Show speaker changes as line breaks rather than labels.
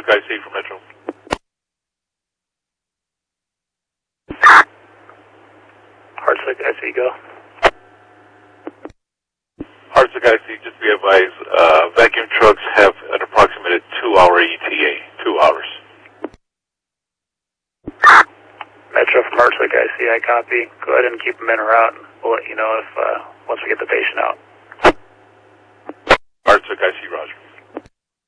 IC for Metro.
Hartswick IC, go.
Hartswick IC, just to be advised, vacuum trucks have an approximated 2-hour ETA, 2 hours.
Metro from Hartswick IC, I copy. Go ahead and keep them in or out. We'll let you know if once we get the patient out.
Hartswick IC, roger.